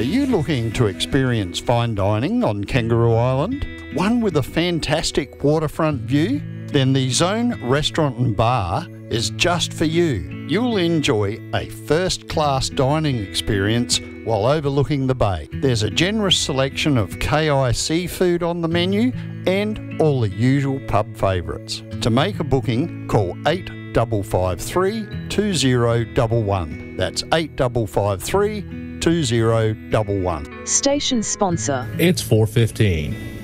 Are you looking to experience fine dining on Kangaroo Island? One with a fantastic waterfront view? Then the Zone Restaurant and Bar is just for you. You'll enjoy a first-class dining experience while overlooking the bay. There's a generous selection of KI seafood on the menu and all the usual pub favourites. To make a booking, call 8553 2011. That's 8553 2011. Station sponsor. It's 4:15.